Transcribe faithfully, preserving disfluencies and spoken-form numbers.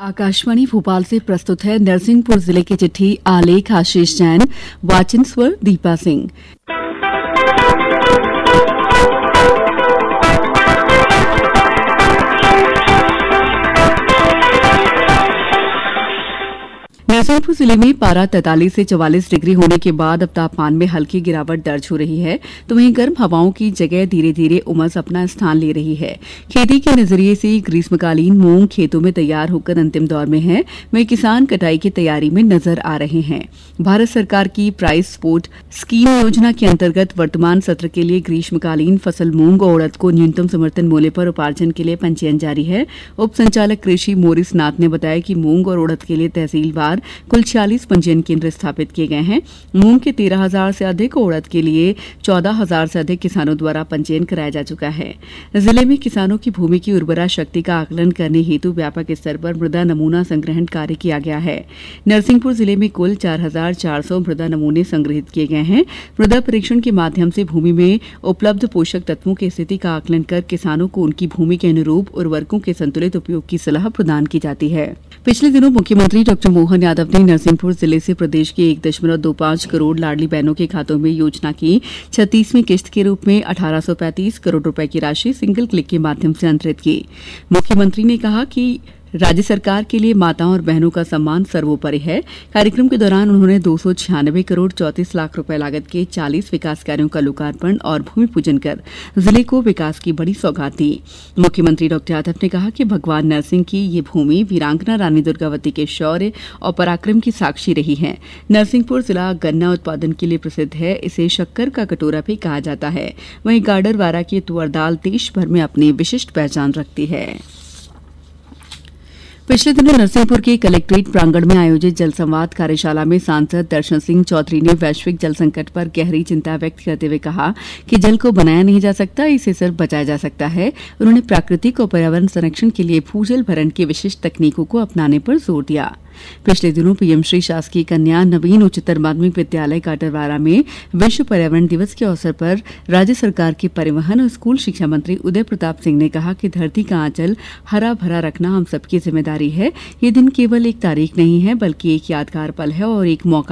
आकाशवाणी भोपाल से प्रस्तुत है नरसिंहपुर जिले की चिट्ठी। आलेख आशीष जैन, वाचन स्वर दीपा सिंह। नरसिंहपुर जिले में पारा तैंतालीस से चवालीस डिग्री होने के बाद अब तापमान में हल्की गिरावट दर्ज हो रही है, तो वहीं गर्म हवाओं की जगह धीरे धीरे उमस अपना स्थान ले रही है। खेती के नजरिए से ग्रीष्मकालीन मूंग खेतों में तैयार होकर अंतिम दौर में है, वहीं किसान कटाई की तैयारी में नजर आ रहे हैं। भारत सरकार की प्राइस सपोर्ट स्कीम योजना के अंतर्गत वर्तमान सत्र के लिए ग्रीष्मकालीन फसल मूंग और उड़द को न्यूनतम समर्थन मूल्य पर उपार्जन के लिए पंजीयन जारी है। उप संचालक कृषि मोरिस नाथ ने बताया कि मूंग और उड़द के लिए तहसीलवार कुल छियालीस पंजीयन केंद्र स्थापित किए गए हैं। मूंग के तेरह हजार से अधिक और उड़द के लिए चौदह हजार से अधिक किसानों द्वारा पंजीयन कराया जा चुका है। जिले में किसानों की भूमि की उर्वरा शक्ति का आकलन करने हेतु व्यापक स्तर पर मृदा नमूना संग्रहण कार्य किया गया है। नरसिंहपुर जिले में कुल चार हजार चार सौ मृदा नमूने संग्रहित किए गए हैं। मृदा परीक्षण के माध्यम से भूमि में उपलब्ध पोषक तत्वों की स्थिति का आकलन कर किसानों को उनकी भूमि के अनुरूप उर्वरकों के संतुलित उपयोग की सलाह प्रदान की जाती है। पिछले दिनों मुख्यमंत्री डॉ मोहन यादव ने नरसिंहपुर जिले से प्रदेश के एक दशमलव दो पांच करोड़ लाडली बहनों के खातों में योजना की छत्तीसवीं किश्त के रूप में अठारह सौ पैंतीस करोड़ रुपए की राशि सिंगल क्लिक के माध्यम से अंतरित की। मुख्यमंत्री ने कहा कि राज्य सरकार के लिए माताओं और बहनों का सम्मान सर्वोपरि है। कार्यक्रम के दौरान उन्होंने दो सौ छियानवे करोड़ चौंतीस लाख रुपए लागत के चालीस विकास कार्यों का लोकार्पण और भूमि पूजन कर जिले को विकास की बड़ी सौगात दी। मुख्यमंत्री डॉ यादव ने कहा कि भगवान नरसिंह की ये भूमि वीरांगना रानी दुर्गावती के शौर्य और पराक्रम की साक्षी रही है। नरसिंहपुर जिला गन्ना उत्पादन के लिए प्रसिद्ध है, इसे शक्कर का कटोरा भी कहा जाता है। वहीं गाडरवारा की तुअर दाल देश भर में अपनी विशिष्ट पहचान रखती है। पिछले दिनों नरसिंहपुर के कलेक्ट्रेट प्रांगण में आयोजित जल संवाद कार्यशाला में सांसद दर्शन सिंह चौधरी ने वैश्विक जल संकट पर गहरी चिंता व्यक्त करते हुए कहा कि जल को बनाया नहीं जा सकता, इसे सिर्फ बचाया जा सकता है। उन्होंने प्राकृतिक और पर्यावरण संरक्षण के लिए भूजल भरण की विशिष्ट तकनीकों को अपनाने पर जोर दिया। पिछले दिनों पीएम श्री शासकीय कन्या नवीन उच्चतर माध्यमिक विद्यालय काटरवारा में विश्व पर्यावरण दिवस के अवसर पर राज्य सरकार के परिवहन और स्कूल शिक्षा मंत्री उदय प्रताप सिंह ने कहा कि धरती का आंचल हरा भरा रखना हम सबकी जिम्मेदारी है। ये दिन केवल एक तारीख नहीं है, बल्कि एक यादगार पल है और एक मौका